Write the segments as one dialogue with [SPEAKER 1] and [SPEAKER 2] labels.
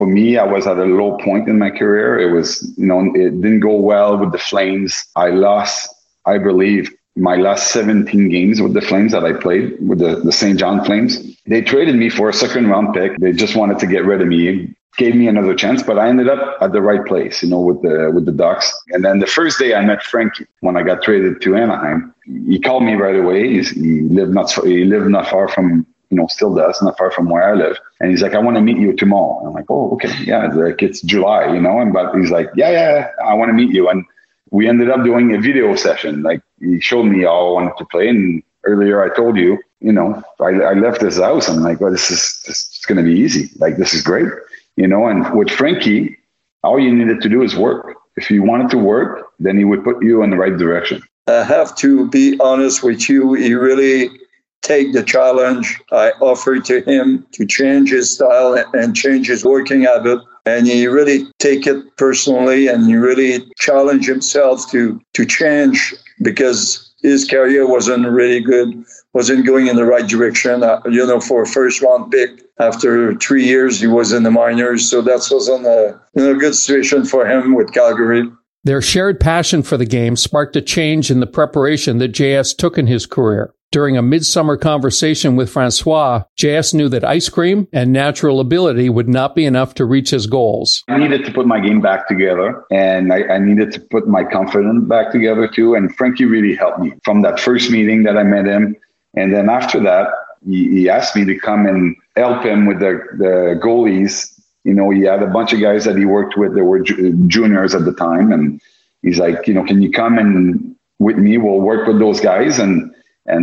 [SPEAKER 1] For me, I was at a low point in my career. It was, it didn't go well with the Flames. I lost, I believe, my last 17 games with the Flames that I played with the St. John Flames. They traded me for a second round pick. They just wanted to get rid of me, gave me another chance, but I ended up at the right place, with the Ducks. And then the first day I met Frankie when I got traded to Anaheim. He called me right away. He lived not far from, still does, not far from where I live. And he's like, I want to meet you tomorrow. I'm like, oh, okay. Yeah, like it's July, but he's like, yeah, I want to meet you. And we ended up doing a video session. Like he showed me how I wanted to play. And earlier I told you, I left his house. I'm like, well, this is going to be easy. Like, this is great. And with Frankie, all you needed to do is work. If you wanted to work, then he would put you in the right direction.
[SPEAKER 2] I have to be honest with you. He really take the challenge I offered to him to change his style and change his working habit. And he really take it personally, and he really challenge himself to change, because his career wasn't really good, wasn't going in the right direction. For a first round pick, after 3 years, he was in the minors. So that wasn't a good situation for him with Calgary.
[SPEAKER 3] Their shared passion for the game sparked a change in the preparation that JS took in his career. During a midsummer conversation with Francois, JS knew that ice cream and natural ability would not be enough to reach his goals.
[SPEAKER 1] I needed to put my game back together, and I needed to put my confidence back together too. And Frankie really helped me from that first meeting that I met him. And then after that, he asked me to come and help him with the goalies. He had a bunch of guys that he worked with that were juniors at the time. And he's like, can you come and with me? We'll work with those guys. And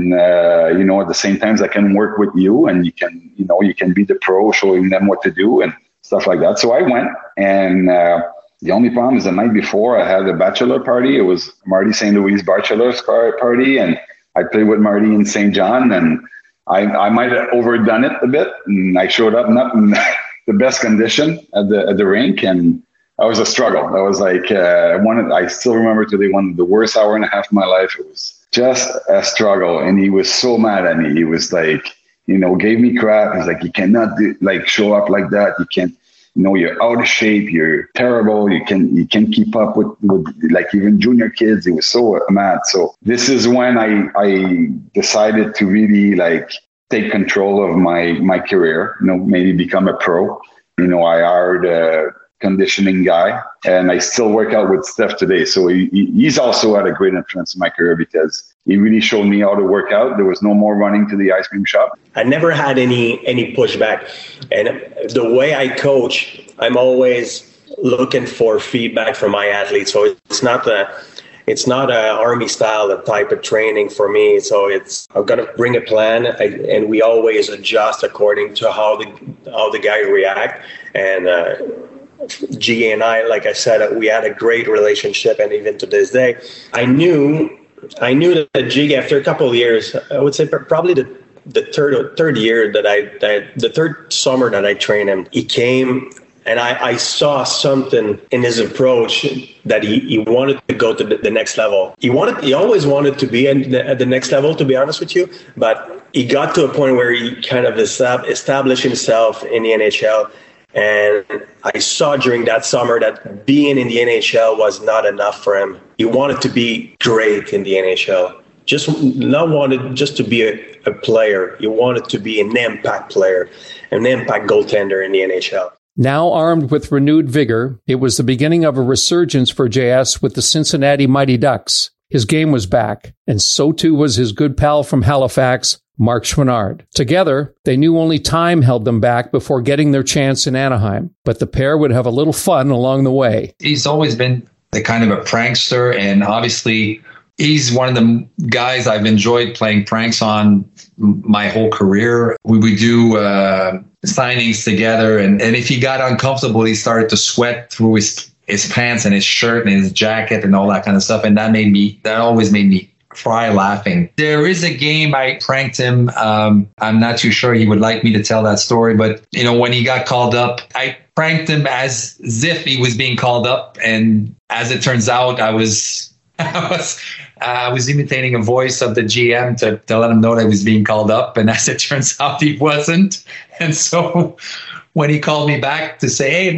[SPEAKER 1] at the same time, I can work with you, and you can be the pro, showing them what to do and stuff like that. So I went, and the only problem is the night before I had a bachelor party. It was Marty St. Louis' bachelor party, and I played with Marty in St. John, and I might have overdone it a bit, and I showed up not in the best condition at the rink, and that was a struggle. That was like I still remember today, one of the worst hour and a half of my life. It was just a struggle, and he was so mad at me. He was like, gave me crap. He's like, you cannot show up like that. You can't, you're out of shape. You're terrible. You can't keep up with like even junior kids. He was so mad. So this is when I decided to really take control of my career. Maybe become a pro. I hired a conditioning guy, and I still work out with Steph today. So he's also had a great influence in my career, because he really showed me how to work out. There was no more running to the ice cream shop.
[SPEAKER 4] I never had any pushback. And the way I coach, I'm always looking for feedback from my athletes. So it's not a army style type of training for me. So I'm going to bring a plan, and we always adjust according to how the guy react. And G and I, like I said, we had a great relationship, and even to this day, I knew that G, after a couple of years, I would say probably the third year the third summer that I trained him, he came, and I saw something in his approach that he wanted to go to the next level. He always wanted to be at the next level, to be honest with you, but he got to a point where he kind of established himself in the NHL. And I saw during that summer that being in the NHL was not enough for him. He wanted to be great in the NHL. Not wanted just to be a player. He wanted to be an impact player, an impact goaltender in the NHL.
[SPEAKER 3] Now armed with renewed vigor, it was the beginning of a resurgence for JS with the Cincinnati Mighty Ducks. His game was back, and so too was his good pal from Halifax, Marc Chouinard. Together, they knew only time held them back before getting their chance in Anaheim, but the pair would have a little fun along the way.
[SPEAKER 5] He's always been the kind of a prankster, and obviously he's one of the guys I've enjoyed playing pranks on my whole career. We would do signings together, and if he got uncomfortable, he started to sweat through his pants and his shirt and his jacket and all that kind of stuff, and that always made me cry laughing. There is a game I pranked him. I'm not too sure he would like me to tell that story, but when he got called up, I pranked him as if he was being called up, and as it turns out, I was imitating a voice of the GM to let him know that he was being called up, and as it turns out, he wasn't. And so when he called me back to say, hey,